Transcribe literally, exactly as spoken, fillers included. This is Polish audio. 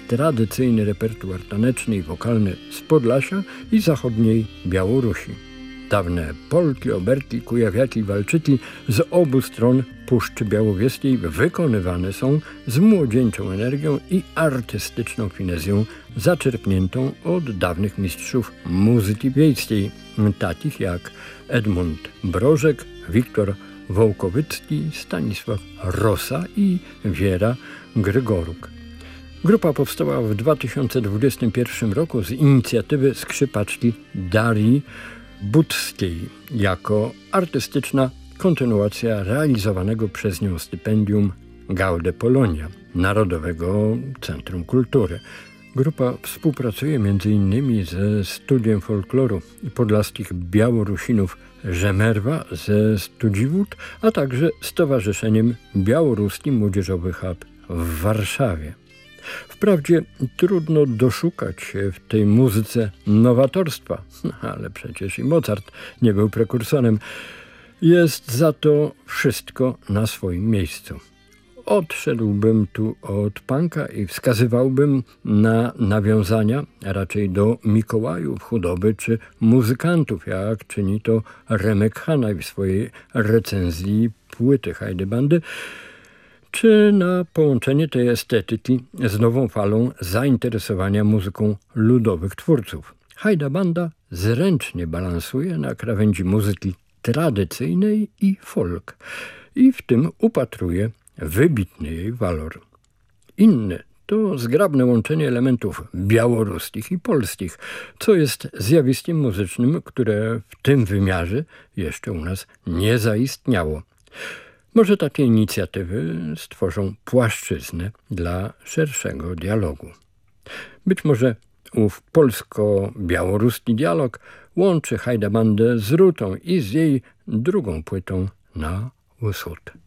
tradycyjny repertuar taneczny i wokalny z Podlasia i zachodniej Białorusi. Dawne polki, oberki, kujawiaki, walczyki z obu stron Puszczy Białowieskiej wykonywane są z młodzieńczą energią i artystyczną finezją zaczerpniętą od dawnych mistrzów muzyki wiejskiej, takich jak Edmund Brożek, Wiktor Wołkowycki, Stanisław Rosa i Wiera Grygoruk. Grupa powstała w dwa tysiące dwudziestym pierwszym roku z inicjatywy skrzypaczki Darii Budzkiej jako artystyczna kontynuacja realizowanego przez nią stypendium Gaude Polonia, Narodowego Centrum Kultury. Grupa współpracuje m.in. ze Studiem Folkloru i Podlaskich Białorusinów Żemerwa ze Studziwód, a także Stowarzyszeniem Białoruski Młodzieżowy Hub w Warszawie. Wprawdzie trudno doszukać się w tej muzyce nowatorstwa, ale przecież i Mozart nie był prekursorem. Jest za to wszystko na swoim miejscu. Odszedłbym tu od punka i wskazywałbym na nawiązania raczej do Mikołajów, chudoby czy muzykantów, jak czyni to Remek Hanaj w swojej recenzji płyty Hajdy-Bandy, czy na połączenie tej estetyki z nową falą zainteresowania muzyką ludowych twórców. Hajda Banda zręcznie balansuje na krawędzi muzyki tradycyjnej i folk i w tym upatruje wybitny jej walor. Inny to zgrabne łączenie elementów białoruskich i polskich, co jest zjawiskiem muzycznym, które w tym wymiarze jeszcze u nas nie zaistniało. Może takie inicjatywy stworzą płaszczyznę dla szerszego dialogu. Być może ów polsko-białoruski dialog łączy Hajda Bandę z Rutą i z jej drugą płytą Na Wschód.